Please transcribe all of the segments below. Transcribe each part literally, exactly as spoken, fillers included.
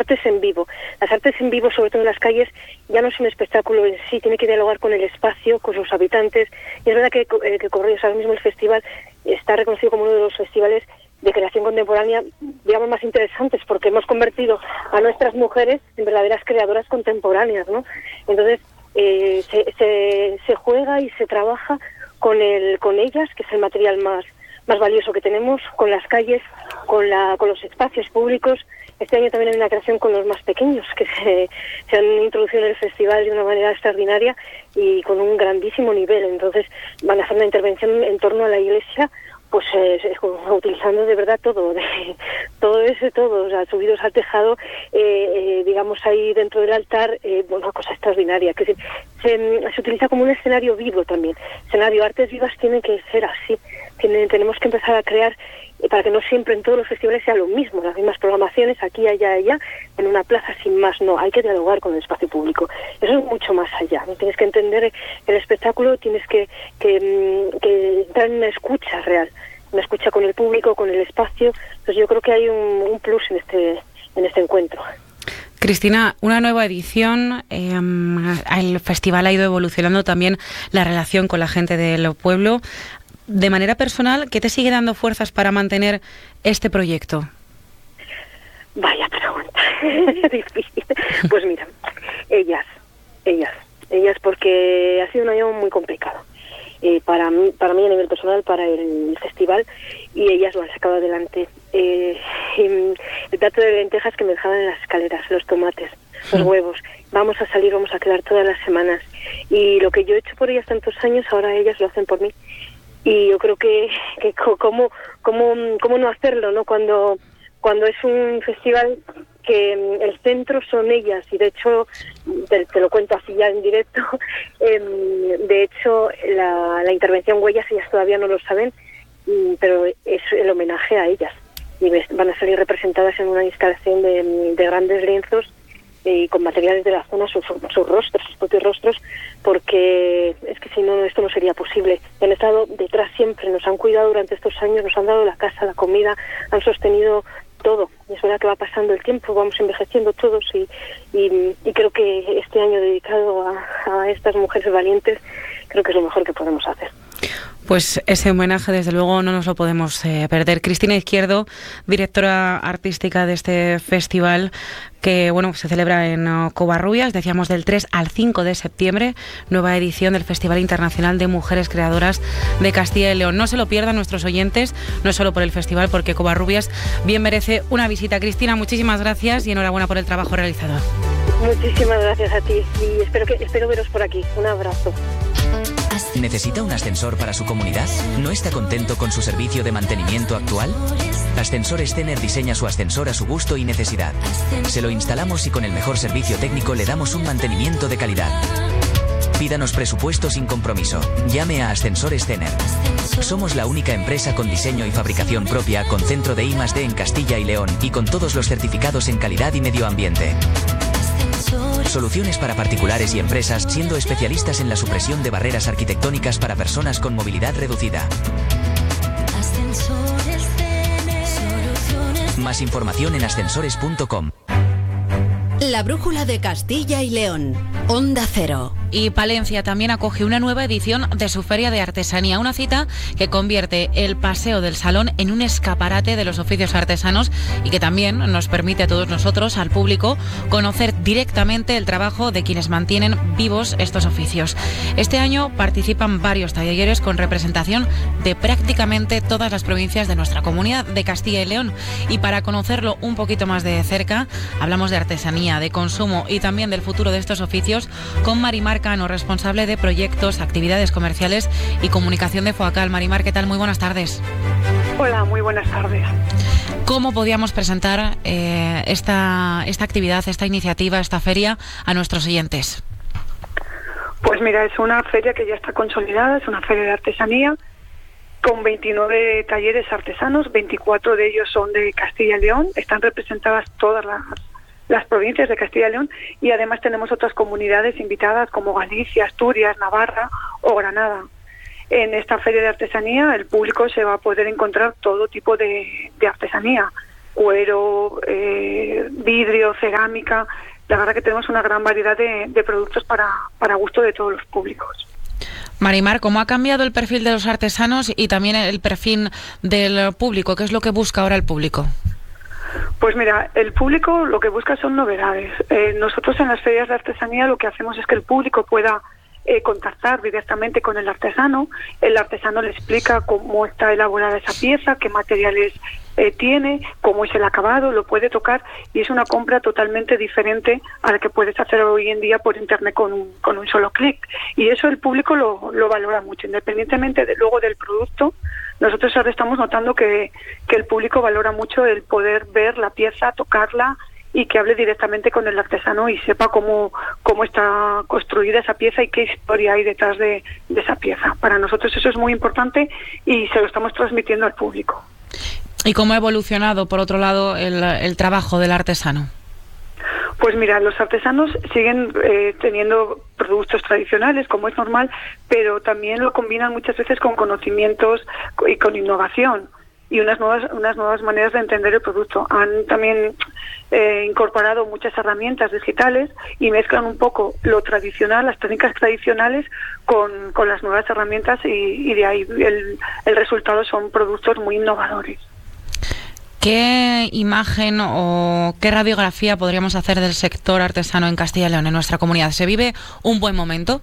artes en vivo. Las artes en vivo, sobre todo en las calles, ya no es un espectáculo en sí, tiene que dialogar con el espacio, con sus habitantes. Y es verdad que, eh, que Covarrubias, ahora mismo el festival está reconocido como uno de los festivales de creación contemporánea, digamos, más interesantes, porque hemos convertido a nuestras mujeres en verdaderas creadoras contemporáneas, ¿no? Entonces, eh, se, se, se juega y se trabaja con el con ellas, que es el material más más valioso que tenemos, con las calles, con la con los espacios públicos. Este año también hay una creación con los más pequeños, que se, se han introducido en el festival de una manera extraordinaria y con un grandísimo nivel. Entonces, van a hacer una intervención en torno a la iglesia, pues eh, utilizando de verdad todo, de, todo ese todo, o sea, subidos al tejado, eh, eh, digamos ahí dentro del altar, eh, una cosa extraordinaria, que se, se, se utiliza como un escenario vivo también. Escenario, artes vivas tienen que ser así, tienen, tenemos que empezar a crear, eh, para que no siempre en todos los festivales sea lo mismo, las mismas programaciones, aquí, allá, allá, en una plaza sin más, no, hay que dialogar con el espacio público. Eso es mucho más allá, ¿no? Tienes que entender el espectáculo, tienes que, que, que entrar en una escucha real, una escucha con el público, con el espacio. Pues yo creo que hay un, un plus en este en este encuentro. Cristina, una nueva edición, eh, el festival ha ido evolucionando también la relación con la gente del pueblo. De manera personal, ¿qué te sigue dando fuerzas para mantener este proyecto? Vaya pregunta, difícil. Pues mira, ellas, ellas, ellas, porque ha sido un año muy complicado. Eh, para mí, para mí a nivel personal, para el festival, y ellas lo han sacado adelante. Eh, el plato de lentejas que me dejaban en las escaleras, los tomates, los huevos. Vamos a salir, vamos a quedar todas las semanas. Y lo que yo he hecho por ellas tantos años, ahora ellas lo hacen por mí. Y yo creo que, que cómo, cómo, cómo no hacerlo, ¿no? Cuando, cuando es un festival que el centro son ellas, y de hecho, te, te lo cuento así ya en directo, eh, de hecho la, la intervención Huellas, ellas todavía no lo saben, pero es el homenaje a ellas, y van a salir representadas en una instalación de, de grandes lienzos y con materiales de la zona, sus, sus rostros, sus propios rostros, porque es que si no, esto no sería posible. Han estado detrás siempre, nos han cuidado durante estos años, nos han dado la casa, la comida, han sostenido todo. Y es verdad que va pasando el tiempo, vamos envejeciendo todos, y, y, y creo que este año dedicado a, a estas mujeres valientes, creo que es lo mejor que podemos hacer. Pues ese homenaje, desde luego, no nos lo podemos eh, perder. Cristina Izquierdo, directora artística de este festival, que bueno, se celebra en uh, Covarrubias, decíamos del tres al cinco de septiembre, nueva edición del Festival Internacional de Mujeres Creadoras de Castilla y León. No se lo pierdan nuestros oyentes, no solo por el festival, porque Covarrubias bien merece una visita. Cristina, muchísimas gracias y enhorabuena por el trabajo realizado. Muchísimas gracias a ti y espero que espero veros por aquí. Un abrazo. ¿Necesita un ascensor para su comunidad? ¿No está contento con su servicio de mantenimiento actual? Ascensores Stener diseña su ascensor a su gusto y necesidad. Se lo instalamos y con el mejor servicio técnico le damos un mantenimiento de calidad. Pídanos presupuesto sin compromiso. Llame a Ascensores Stener. Somos la única empresa con diseño y fabricación propia, con centro de I más D en Castilla y León y con todos los certificados en calidad y medio ambiente. Soluciones para particulares y empresas, siendo especialistas en la supresión de barreras arquitectónicas para personas con movilidad reducida. Más información en ascensores punto com. La brújula de Castilla y León. Onda Cero. Y Palencia también acoge una nueva edición de su Feria de Artesanía, una cita que convierte el Paseo del Salón en un escaparate de los oficios artesanos y que también nos permite a todos nosotros, al público, conocer directamente el trabajo de quienes mantienen vivos estos oficios. Este año participan varios talleres con representación de prácticamente todas las provincias de nuestra comunidad de Castilla y León. Y para conocerlo un poquito más de cerca, hablamos de artesanía, de consumo y también del futuro de estos oficios con Marimar Cano, responsable de proyectos, actividades comerciales y comunicación de FOACAL. Marimar, ¿qué tal? Muy buenas tardes. Hola, muy buenas tardes. ¿Cómo podíamos presentar eh, esta, esta actividad, esta iniciativa, esta feria a nuestros oyentes? Pues mira, es una feria que ya está consolidada, es una feria de artesanía con veintinueve talleres artesanos, veinticuatro de ellos son de Castilla y León, están representadas todas las las provincias de Castilla y León y además tenemos otras comunidades invitadas como Galicia, Asturias, Navarra o Granada. En esta feria de artesanía el público se va a poder encontrar todo tipo de, de artesanía, cuero, eh, vidrio, cerámica. La verdad que tenemos una gran variedad de, de productos para, para gusto de todos los públicos. Marimar, ¿cómo ha cambiado el perfil de los artesanos y también el perfil del público? ¿Qué es lo que busca ahora el público? Pues mira, el público lo que busca son novedades. Eh, nosotros en las ferias de artesanía lo que hacemos es que el público pueda eh, contactar directamente con el artesano. El artesano le explica cómo está elaborada esa pieza, qué materiales eh, tiene, cómo es el acabado, lo puede tocar, y es una compra totalmente diferente a la que puedes hacer hoy en día por internet con un, con un solo clic. Y eso el público lo, lo valora mucho, independientemente de, luego del producto. Nosotros ahora estamos notando que, que el público valora mucho el poder ver la pieza, tocarla y que hable directamente con el artesano y sepa cómo, cómo está construida esa pieza y qué historia hay detrás de, de esa pieza. Para nosotros eso es muy importante y se lo estamos transmitiendo al público. ¿Y cómo ha evolucionado, por otro lado, el, el trabajo del artesano? Pues mira, los artesanos siguen eh, teniendo productos tradicionales, como es normal, pero también lo combinan muchas veces con conocimientos y con innovación y unas nuevas unas nuevas maneras de entender el producto. Han también eh, incorporado muchas herramientas digitales y mezclan un poco lo tradicional, las técnicas tradicionales, con, con las nuevas herramientas y, y de ahí el, el resultado son productos muy innovadores. ¿Qué imagen o qué radiografía podríamos hacer del sector artesano en Castilla y León, en nuestra comunidad? ¿Se vive un buen momento?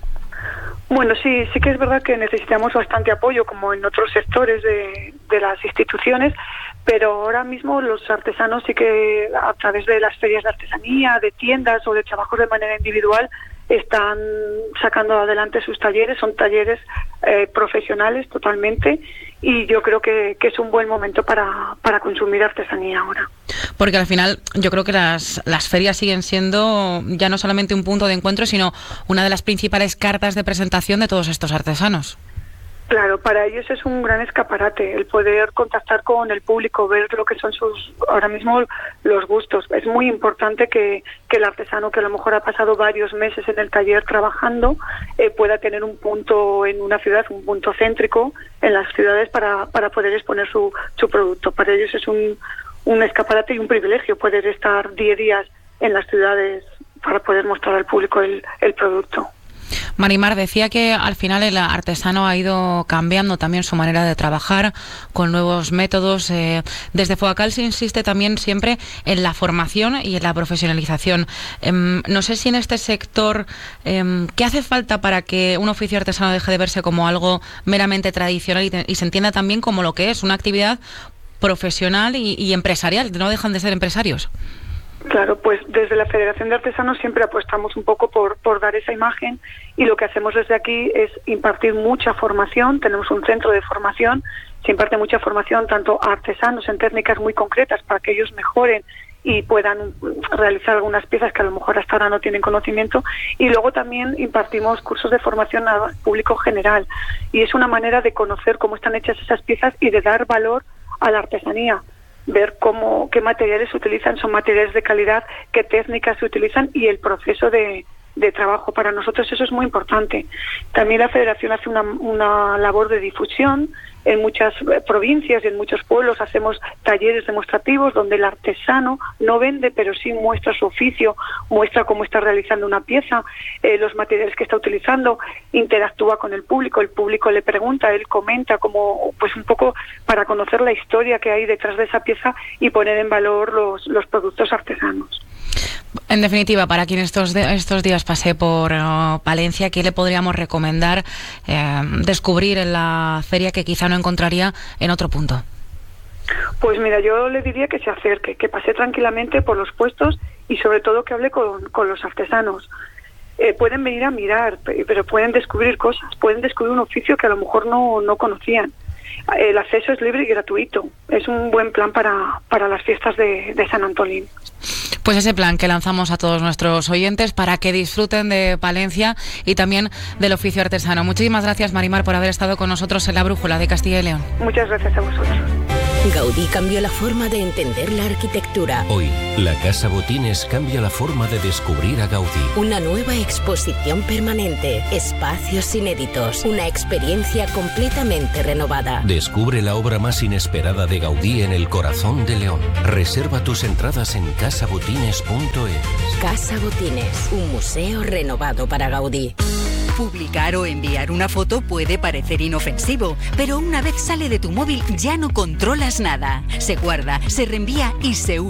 Bueno, sí, sí que es verdad que necesitamos bastante apoyo, como en otros sectores de, de las instituciones, pero ahora mismo los artesanos sí que a través de las ferias de artesanía, de tiendas o de trabajos de manera individual están sacando adelante sus talleres, son talleres eh, profesionales totalmente, y yo creo que, que es un buen momento para, para consumir artesanía ahora. Porque al final yo creo que las, las ferias siguen siendo ya no solamente un punto de encuentro, sino una de las principales cartas de presentación de todos estos artesanos. Claro, para ellos es un gran escaparate el poder contactar con el público, ver lo que son sus ahora mismo los gustos. Es muy importante que, que el artesano, que a lo mejor ha pasado varios meses en el taller trabajando, eh, pueda tener un punto en una ciudad, un punto céntrico en las ciudades para, para poder exponer su, su producto. Para ellos es un, un escaparate y un privilegio poder estar diez días en las ciudades para poder mostrar al público el, el producto. Marimar, decía que al final el artesano ha ido cambiando también su manera de trabajar con nuevos métodos. Eh, desde FOACAL se insiste también siempre en la formación y en la profesionalización. Eh, no sé si en este sector, eh, ¿qué hace falta para que un oficio artesano deje de verse como algo meramente tradicional y, te, y se entienda también como lo que es una actividad profesional y, y empresarial? No dejan de ser empresarios. Claro, pues desde la Federación de Artesanos siempre apostamos un poco por, por dar esa imagen, y lo que hacemos desde aquí es impartir mucha formación. Tenemos un centro de formación, se imparte mucha formación tanto a artesanos en técnicas muy concretas para que ellos mejoren y puedan realizar algunas piezas que a lo mejor hasta ahora no tienen conocimiento, y luego también impartimos cursos de formación al público general, y es una manera de conocer cómo están hechas esas piezas y de dar valor a la artesanía. Ver cómo, qué materiales se utilizan, son materiales de calidad, qué técnicas se utilizan y el proceso de, de trabajo. Para nosotros eso es muy importante. También la Federación hace una, una labor de difusión. En muchas provincias y en muchos pueblos hacemos talleres demostrativos donde el artesano no vende, pero sí muestra su oficio, muestra cómo está realizando una pieza, eh, los materiales que está utilizando, interactúa con el público, el público le pregunta, él comenta, como pues un poco para conocer la historia que hay detrás de esa pieza y poner en valor los, los productos artesanos. En definitiva, para quien estos de, estos días pase por uh, Palencia, ¿qué le podríamos recomendar eh, descubrir en la feria que quizá no encontraría en otro punto? Pues mira, yo le diría que se acerque, que pase tranquilamente por los puestos y sobre todo que hable con, con los artesanos. Eh, pueden venir a mirar, pero pueden descubrir cosas, pueden descubrir un oficio que a lo mejor no, no conocían. El acceso es libre y gratuito. Es un buen plan para, para las fiestas de, de San Antolín. Pues ese plan que lanzamos a todos nuestros oyentes para que disfruten de Palencia y también del oficio artesano. Muchísimas gracias, Marimar, por haber estado con nosotros en la Brújula de Castilla y León. Muchas gracias a vosotros. Gaudí cambió la forma de entender la arquitectura. Hoy, la Casa Botines cambia la forma de descubrir a Gaudí. Una nueva exposición permanente, espacios inéditos, una experiencia completamente renovada. Descubre la obra más inesperada de Gaudí en el corazón de León. Reserva tus entradas en casa botines punto es. Casa Botines, un museo renovado para Gaudí. Publicar o enviar una foto puede parecer inofensivo, pero una vez sale de tu móvil ya no controlas nada. Se guarda, se reenvía y se usa.